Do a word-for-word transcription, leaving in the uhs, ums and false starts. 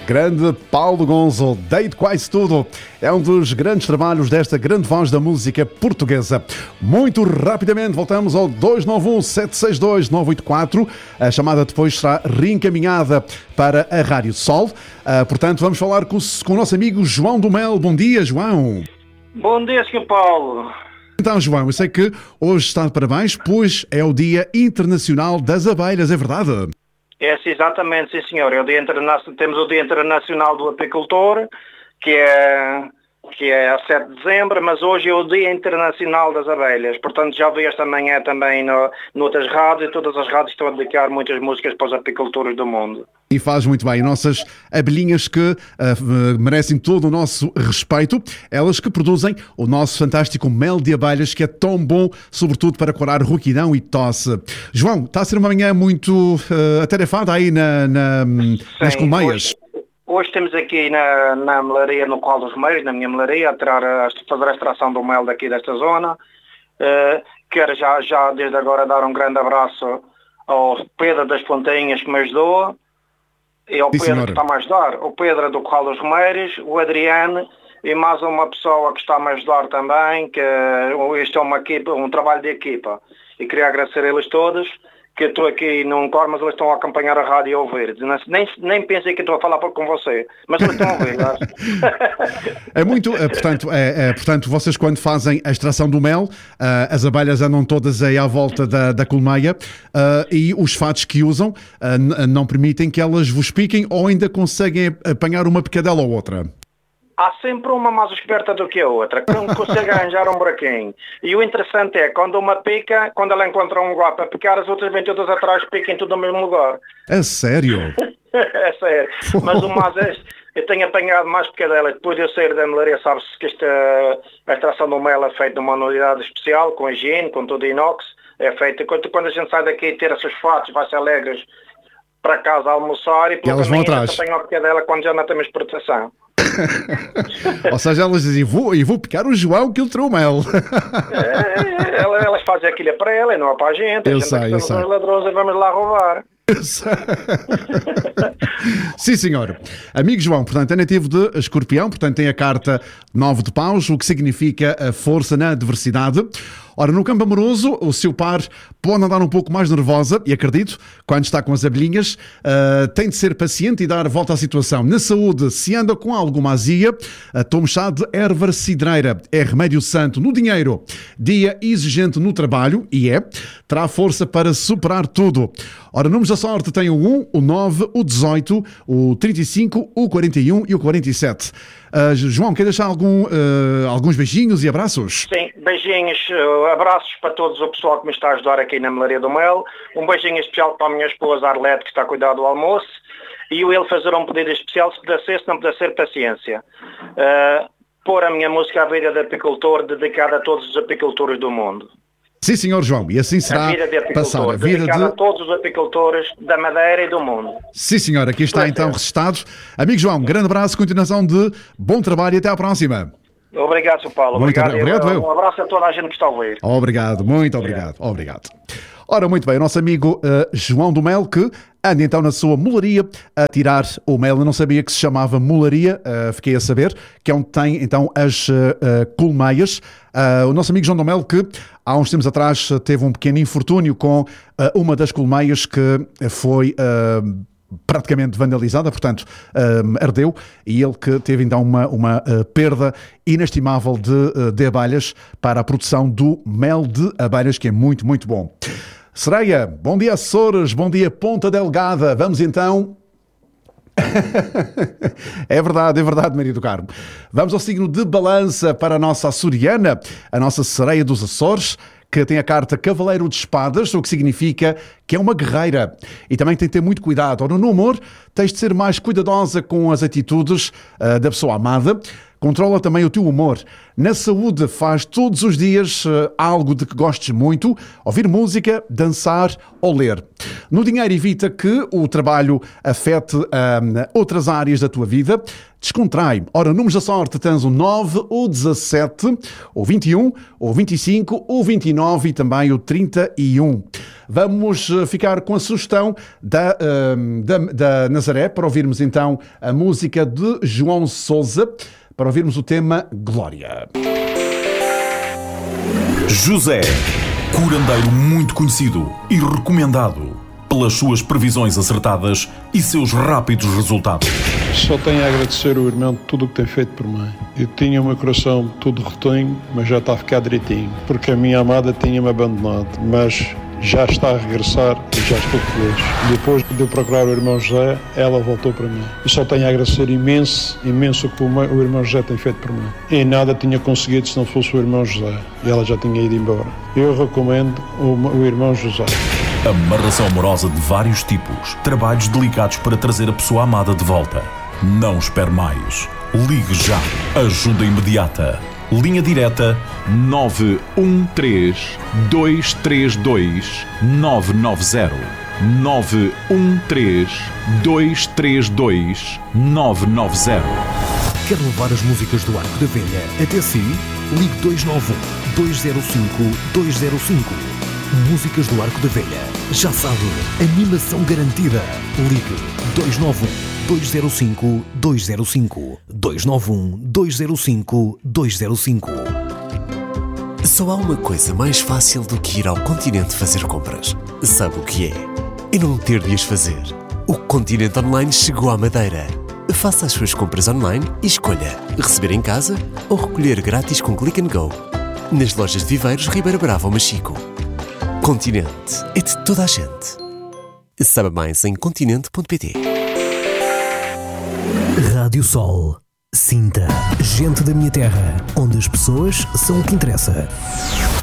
Grande Paulo Gonzo, Deito Quase Tudo. É um dos grandes trabalhos desta grande voz da música portuguesa. Muito rapidamente voltamos ao dois nove um, sete seis dois, nove oito quatro. A chamada depois será reencaminhada para a Rádio Sol. Uh, portanto, vamos falar com, com o nosso amigo João do Mel. Bom dia, João. Bom dia, senhor Paulo. Então, João, eu sei que hoje está de parabéns, pois é o Dia Internacional das Abelhas, é verdade? É, sim, exatamente, sim senhor. É o dia interna... Temos o Dia Internacional do Apicultor, que é, que é a sete de dezembro, mas hoje é o Dia Internacional das Abelhas. Portanto, já vi esta manhã também no, noutras rádios, e todas as rádios estão a dedicar muitas músicas para os apicultores do mundo. E faz muito bem. Nossas abelhinhas que uh, merecem todo o nosso respeito, elas que produzem o nosso fantástico mel de abelhas, que é tão bom, sobretudo para curar rouquidão e tosse. João, está a ser uma manhã muito uh, atarefada aí na, na, Sim, nas colmeias. Hoje, hoje temos aqui na, na melaria, no Qual dos Remeiros, na minha melaria, a, tirar, a fazer a extração do mel daqui desta zona. Uh, quero já, já desde agora dar um grande abraço ao Pedro das Fontainhas que me ajudou. É o Pedro que está-me a ajudar, o Pedro do Corral dos Remeiros, o Adriano e mais uma pessoa que está-me a ajudar também, que isto é uma equipa, um trabalho de equipa. E queria agradecer a eles todos, que eu estou aqui num cor, mas eles estão a acompanhar a rádio e a ouvir. Nem, nem pensei que estou a falar com você, mas eles estão a ouvir. É muito, é, portanto, é, é, portanto, vocês quando fazem a extração do mel, uh, as abelhas andam todas aí à volta da, da colmeia uh, e os fatos que usam uh, n- não permitem que elas vos piquem ou ainda conseguem apanhar uma picadela ou outra? Há sempre uma mais esperta do que a outra, que não consegue arranjar um buraquinho. E o interessante é, quando uma pica, quando ela encontra um lugar para picar, as outras vêm todas atrás, piquem tudo no mesmo lugar. É sério? É sério. Mas o mais é, eu tenho apanhado mais picadelas. Depois de eu sair da melaria, sabe-se que esta, a extração do mel é feita numa unidade especial, com higiene, com tudo inox. É feita, quando, quando a gente sai daqui e tira seus fatos, vai-se alegres para casa a almoçar e pelo caminho apanham a picadela quando já não temos proteção. Ou seja, elas dizem, vou, e vou picar o João que ele trouxe o mel. É, elas fazem aquilo para ela e não é para a gente. Eu a gente sei, eu sei. Os ladrões e vamos lá roubar. Sim, senhor. Amigo João, portanto, é nativo de Escorpião, portanto tem a carta nove de paus, o que significa a força na adversidade. Ora, no campo amoroso, o seu par pode andar um pouco mais nervosa, e acredito, quando está com as abelhinhas, uh, tem de ser paciente e dar volta à situação. Na saúde, se anda com alguma azia, uh, tome chá de erva cidreira, é remédio santo. No dinheiro, dia exigente no trabalho, e é, terá força para superar tudo. Ora, números da sorte tem o um, o nove, o dezoito, o trinta e cinco, o quarenta e um e o quarenta e sete. Uh, João, quer deixar algum, uh, alguns beijinhos e abraços? Sim, beijinhos, uh, abraços para todos o pessoal que me está a ajudar aqui na Melaria do Mel. Um beijinho especial para a minha esposa Arlete, que está a cuidar do almoço. E eu ele fazer um pedido especial, se puder ser, se não puder ser, paciência. Uh, pôr a minha música A Vida de Apicultor, dedicada a todos os apicultores do mundo. Sim, senhor João, e assim será a vida de passada. A vida dedicada de... a todos os apicultores da Madeira e do mundo. Sim, senhor, aqui está então registado. Amigo João, grande abraço, continuação de bom trabalho e até à próxima. Obrigado, senhor Paulo. Muito obrigado. obrigado eu. Um abraço a toda a gente que está a ouvir. Obrigado, muito obrigado. Obrigado. Ora, muito bem, o nosso amigo uh, João do Mel, que anda então na sua mularia a tirar o mel. Eu não sabia que se chamava mularia, uh, fiquei a saber, que é onde tem então as uh, uh, colmeias. Uh, o nosso amigo João do Mel, que há uns tempos atrás teve um pequeno infortúnio com uh, uma das colmeias que foi... Uh, praticamente vandalizada, portanto um, ardeu, e ele que teve então uma, uma uh, perda inestimável de, uh, de abelhas para a produção do mel de abelhas, que é muito, muito bom. Sereia, bom dia Açores, bom dia Ponta Delgada, vamos então... É verdade, é verdade, Maria do Carmo. Vamos ao signo de Balança para a nossa açoriana, a nossa sereia dos Açores, que tem a carta Cavaleiro de Espadas, o que significa que é uma guerreira e também tem de ter muito cuidado. Ora, no amor, tens de ser mais cuidadosa com as atitudes uh, da pessoa amada. Controla também o teu humor. Na saúde, faz todos os dias uh, algo de que gostes muito, ouvir música, dançar ou ler. No dinheiro, evita que o trabalho afete uh, outras áreas da tua vida. Descontrai. Ora, números da sorte, tens o nove, o dezassete, o vinte e um, o vinte e cinco, o vinte e nove e também o trinta e um. Vamos ficar com a sugestão da, da, da Nazaré para ouvirmos então a música de João Sousa, para ouvirmos o tema Glória. José, curandeiro muito conhecido e recomendado pelas suas previsões acertadas e seus rápidos resultados. Só tenho a agradecer ao irmão de tudo o que tem feito por mim. Eu tinha o meu coração todo rotinho, mas já está a ficar direitinho, porque a minha amada tinha-me abandonado, mas já está a regressar e já estou feliz. Depois de eu procurar o irmão José, ela voltou para mim. Eu só tenho a agradecer imenso, imenso o que o irmão José tem feito por mim. E nada tinha conseguido se não fosse o irmão José. E ela já tinha ido embora. Eu recomendo o, o irmão José. Amarração amorosa de vários tipos. Trabalhos delicados para trazer a pessoa amada de volta. Não espere mais. Ligue já. Ajuda imediata. Linha direta nove um três, dois três dois, nove nove zero. nove um três, dois três dois, nove nove zero. Quer levar as músicas do Arco da Velha até si? Ligue dois nove um, dois zero cinco, dois zero cinco. Músicas do Arco da Velha. Já sabe, animação garantida. Ligue dois nove um, dois zero cinco, dois zero cinco. dois nove um, dois zero cinco, dois zero cinco. Só há uma coisa mais fácil do que ir ao Continente fazer compras. Sabe o que é? E não ter de as fazer. O Continente Online chegou à Madeira. Faça as suas compras online e escolha receber em casa ou recolher grátis com Click and Go. Nas lojas de Viveiros, Ribeira Brava ou Machico. Continente é de toda a gente. Saiba mais em continente ponto pt. Rádio Sol, Sinta, gente da minha terra, onde as pessoas são o que interessa.